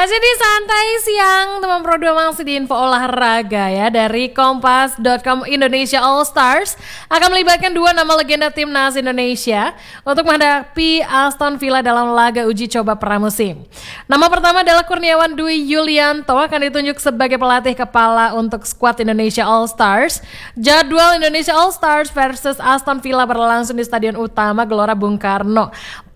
Masih di Santai Siang, teman Pro 2 masih di info olahraga ya. Dari Kompas.com, Indonesia All Stars akan melibatkan dua nama legenda timnas Indonesia untuk menghadapi Aston Villa dalam laga uji coba pramusim. Nama pertama adalah Kurniawan Dwi Yulianto, akan ditunjuk sebagai pelatih kepala untuk skuad Indonesia All Stars. Jadwal Indonesia All Stars versus Aston Villa berlangsung di Stadion Utama Gelora Bung Karno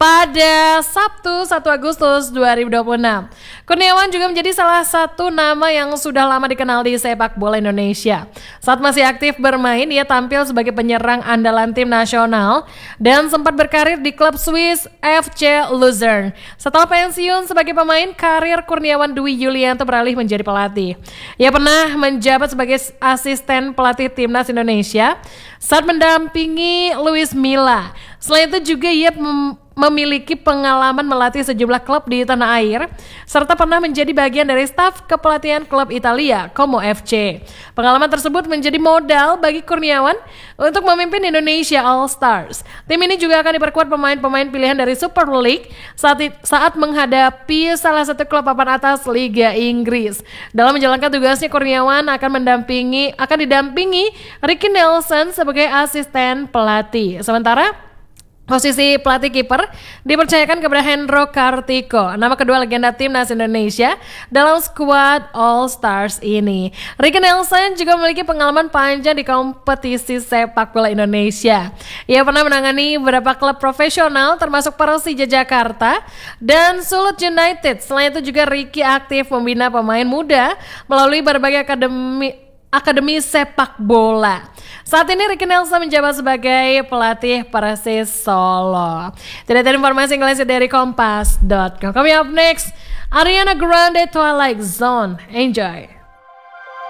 pada Sabtu 1 Agustus 2026. Kurniawan juga menjadi salah satu nama yang sudah lama dikenal di sepak bola Indonesia. Saat masih aktif bermain, ia tampil sebagai penyerang andalan tim nasional dan sempat berkarir di klub Swiss FC Luzern. Setelah pensiun sebagai pemain, karir Kurniawan Dwi Yulianto beralih menjadi pelatih. Ia pernah menjabat sebagai asisten pelatih timnas Indonesia saat mendampingi Luis Milla. Selain itu juga ia memiliki pengalaman melatih sejumlah klub di tanah air, serta pernah menjadi bagian dari staf kepelatihan klub Italia, Como FC. Pengalaman tersebut menjadi modal bagi Kurniawan untuk memimpin Indonesia All Stars. Tim ini juga akan diperkuat pemain-pemain pilihan dari Super League saat menghadapi salah satu klub papan atas Liga Inggris. Dalam menjalankan tugasnya, Kurniawan akan didampingi Ricky Nelson sebagai asisten pelatih. Sementara posisi pelatih kiper dipercayakan kepada Hendro Kartiko, nama kedua legenda timnas Indonesia dalam skuad All Stars ini. Ricky Nelson juga memiliki pengalaman panjang di kompetisi sepak bola Indonesia. Ia pernah menangani beberapa klub profesional termasuk Persija Jakarta dan Sulut United. Selain itu juga Ricky aktif membina pemain muda melalui berbagai akademi sepak bola. Saat ini Ricky Nelson menjabat sebagai pelatih Persis Solo. Tidak ada informasi yang lain dari Kompas.com. Kami up next, Ariana Grande Twilight Zone. Enjoy.